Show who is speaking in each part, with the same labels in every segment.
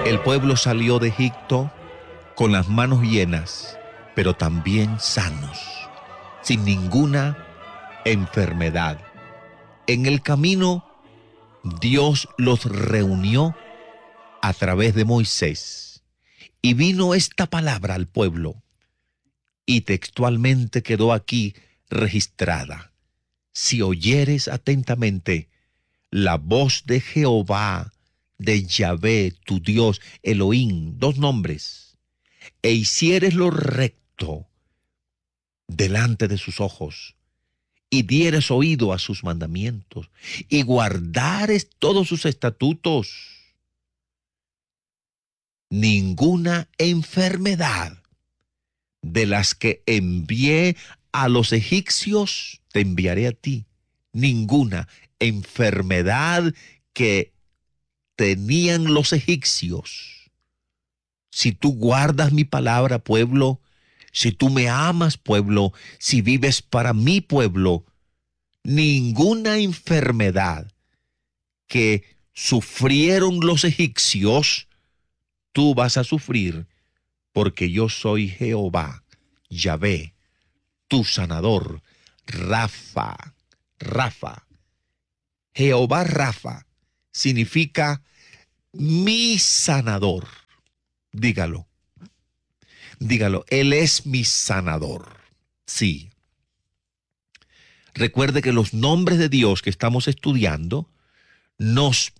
Speaker 1: El pueblo salió de Egipto con las manos llenas, pero también sanos, sin ninguna enfermedad. En el camino, Dios los reunió a través de Moisés. Y vino esta palabra al pueblo, y textualmente quedó aquí registrada. Si oyeres atentamente la voz de Jehová, de Yahvé, tu Dios, Elohim, dos nombres, e hicieres lo recto delante de sus ojos, y dieres oído a sus mandamientos, y guardares todos sus estatutos, ninguna enfermedad de las que envié a los egipcios te enviaré a ti. Ninguna enfermedad que tenían los egipcios. Si tú guardas mi palabra, pueblo, si tú me amas, pueblo, si vives para mí, pueblo, ninguna enfermedad que sufrieron los egipcios, tú vas a sufrir, porque yo soy Jehová, Yahvé, tu sanador, Rafa. Rafa. Jehová Rafa significa mi sanador. Dígalo. Dígalo, Él es mi sanador. Sí. Recuerde que los nombres de Dios que estamos estudiando nos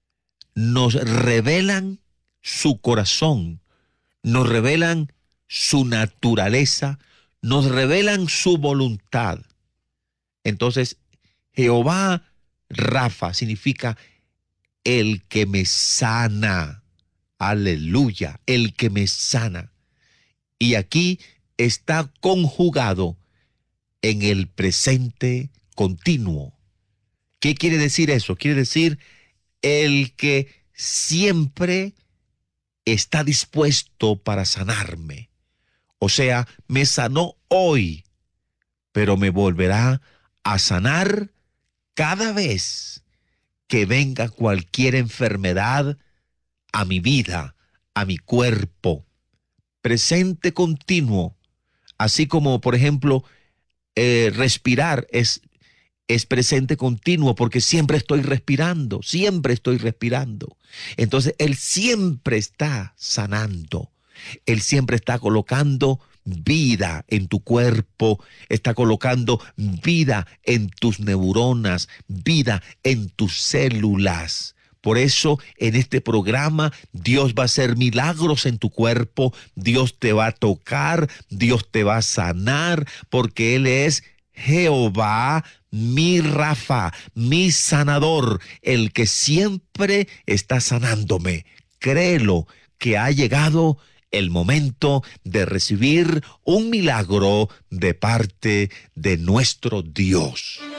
Speaker 1: revelan su corazón, nos revelan su naturaleza, nos revelan su voluntad. Entonces, Jehová Rafa significa el que me sana. Aleluya, el que me sana. Y aquí está conjugado en el presente continuo. ¿Qué quiere decir eso? Quiere decir el que siempre está dispuesto para sanarme. O sea, me sanó hoy, pero me volverá a sanar cada vez que venga cualquier enfermedad a mi vida, a mi cuerpo. Presente continuo, así como, por ejemplo, respirar es presente continuo, porque siempre estoy respirando, siempre estoy respirando. Entonces, Él siempre está sanando, Él siempre está colocando vida en tu cuerpo, está colocando vida en tus neuronas, vida en tus células. Por eso en este programa Dios va a hacer milagros en tu cuerpo, Dios te va a tocar, Dios te va a sanar, porque Él es Jehová, mi Rafa, mi sanador, el que siempre está sanándome. Créelo que ha llegado el momento de recibir un milagro de parte de nuestro Dios.